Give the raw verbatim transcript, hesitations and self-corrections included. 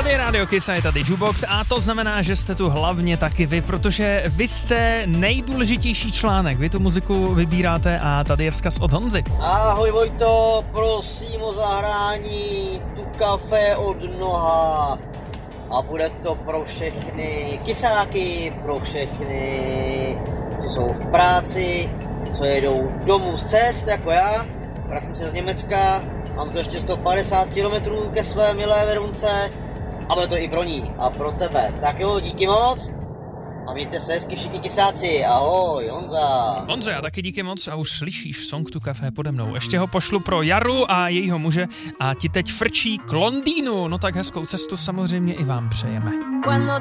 Tady je Radio Kiss a je tady Jukebox a to znamená, že jste tu hlavně taky vy, protože vy jste nejdůležitější článek. Vy tu muziku vybíráte a tady je vzkaz od Honzy. Ahoj Vojto, prosím o zahrání Tu kafe od Noha. A bude to pro všechny kysáky, pro všechny, co jsou v práci, co jedou domů z cest, jako já. Vracím se z Německa, mám to ještě sto padesát kilometrů ke své milé Verunce. A bude to i pro ní a pro tebe. Tak jo, díky moc. A mějte se hezky všichni kysáci. Ahoj, Honza. Honzo, já taky díky moc a už slyšíš Song to Café pode mnou. Ještě ho pošlu pro Jaru a jejího muže a ti teď frčí k Londýnu. No tak hezkou cestu samozřejmě i vám přejeme. Cuando